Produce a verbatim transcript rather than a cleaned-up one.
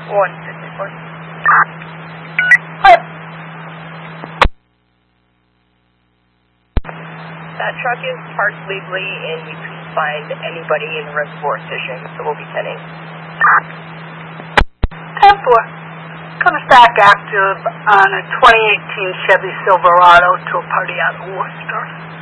one fifty-four. That truck is parked legally, and you can find anybody in the reservoir station, so we'll be sending. ten four. Comes back active on a twenty eighteen Chevy Silverado to a party out of Worcester.